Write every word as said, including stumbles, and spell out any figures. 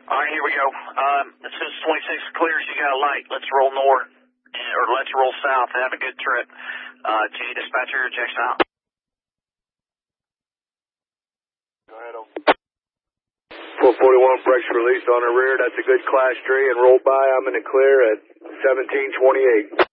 All right, here we go. Um, as soon as twenty-six clears, you got a light. Let's roll north, or let's roll south. Have a good trip. Uh, G dispatcher, Jackson out. Go ahead, four forty-one, brakes released on the rear. That's a good class three, and roll by. I'm in the clear at seventeen twenty-eight.